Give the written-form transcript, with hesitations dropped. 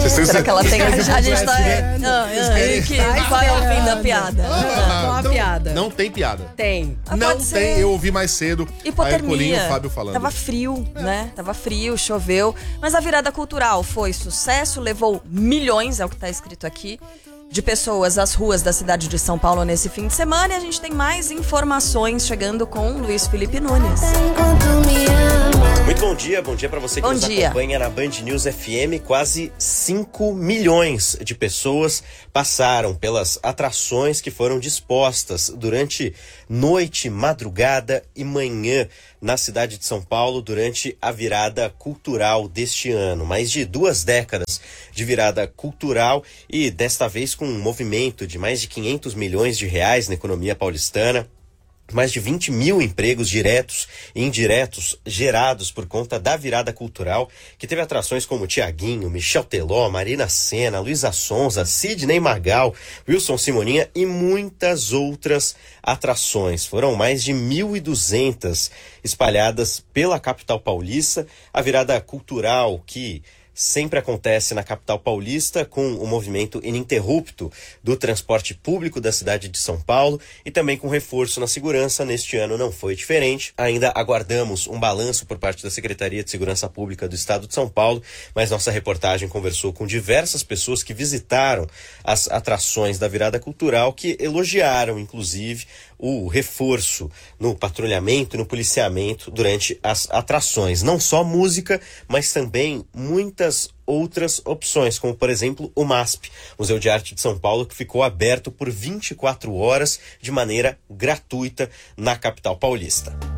Será que ela tem? A gente tá... Qual é o fim da piada? Qual a piada? Não tem piada. Tem. Não tem, eu ouvi mais cedo a Ercolim e o Fábio falando. Tava frio, né? Tava frio, choveu. Mas a virada cultural foi sucesso, levou milhões, é o que tá escrito aqui, de pessoas às ruas da cidade de São Paulo nesse fim de semana. E a gente tem mais informações chegando com Luiz Felipe Nunes. Muito bom dia para você que nos acompanha na Band News FM. Quase 5 milhões de pessoas passaram pelas atrações que foram dispostas durante noite, madrugada e manhã na cidade de São Paulo durante a virada cultural deste ano. Mais de 2 décadas de virada cultural e desta vez com um movimento de mais de 500 milhões de reais na economia paulistana. Mais de 20 mil empregos diretos e indiretos gerados por conta da virada cultural, que teve atrações como Tiaguinho, Michel Teló, Marina Sena, Luísa Sonza, Sidney Magal, Wilson Simoninha e muitas outras atrações. Foram mais de 1.200 espalhadas pela capital paulista. A virada cultural que sempre acontece na capital paulista, com o movimento ininterrupto do transporte público da cidade de São Paulo e também com reforço na segurança. Neste ano não foi diferente. Ainda aguardamos um balanço por parte da Secretaria de Segurança Pública do Estado de São Paulo, mas nossa reportagem conversou com diversas pessoas que visitaram as atrações da virada cultural, que elogiaram, inclusive, o reforço no patrulhamento e no policiamento durante as atrações. Não só música, mas também muitas outras opções, como por exemplo o MASP, Museu de Arte de São Paulo, que ficou aberto por 24 horas de maneira gratuita na capital paulista.